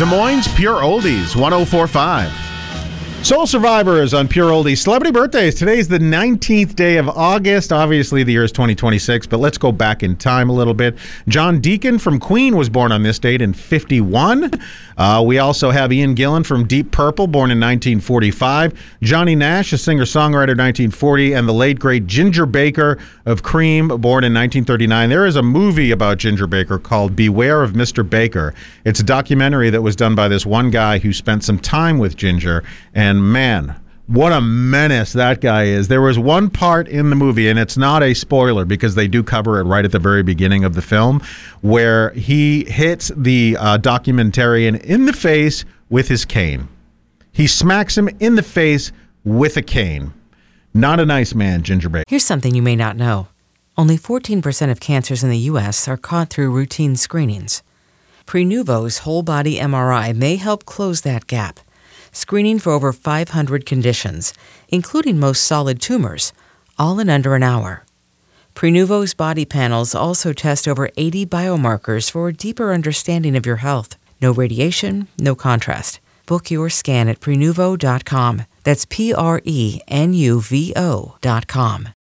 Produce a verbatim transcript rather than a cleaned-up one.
Des Moines Pure Oldies, one oh four point five. Soul Survivors on Pure Oldies. Celebrity birthdays. Today's the nineteenth day of August. Obviously, the year is twenty twenty-six, but let's go back in time a little bit. John Deacon from Queen was born on this date in fifty-one. Uh, we also have Ian Gillan from Deep Purple, born in nineteen forty-five. Johnny Nash, a singer-songwriter, nineteen forty. And the late, great Ginger Baker of Cream, born in nineteen thirty-nine. There is a movie about Ginger Baker called Beware of Mister Baker. It's a documentary that was done by this one guy who spent some time with Ginger, and And man, what a menace that guy is. There was one part in the movie, and it's not a spoiler because they do cover it right at the very beginning of the film, where he hits the uh, documentarian in the face with his cane. He smacks him in the face with a cane. Not a nice man, Ginger Baker. Here's something you may not know. Only fourteen percent of cancers in the U S are caught through routine screenings. Prenuvo's whole-body M R I may help close that gap, screening for over five hundred conditions, including most solid tumors, all in under an hour. Prenuvo's body panels also test over eighty biomarkers for a deeper understanding of your health. No radiation, no contrast. Book your scan at Prenuvo dot com. That's P R E N U V O dot com.